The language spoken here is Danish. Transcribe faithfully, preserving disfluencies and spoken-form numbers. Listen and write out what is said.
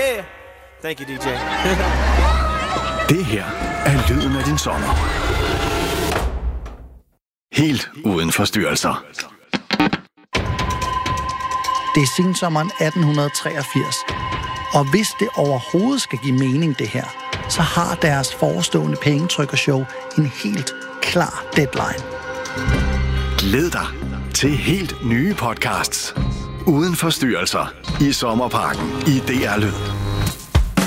Yeah. Thank you, D J. Det her er lyden af din sommer. Helt uden forstyrrelser. Det er sensommeren atten treogfirs. Og hvis det overhovedet skal give mening, det her, så har deres forestående pengetrykkershow en helt klar deadline. Glæd dig til helt nye podcasts. Uden forstyrrelser i Sommerparken i D R Lyd.